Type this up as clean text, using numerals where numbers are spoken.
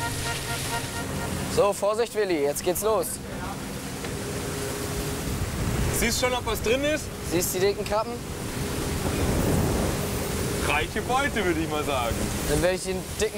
So, Vorsicht, Willi, jetzt geht's los. Siehst schon, ob was drin ist? Siehst die dicken Krabben? Reiche Beute, würde ich mal sagen. Dann werde ich den dicken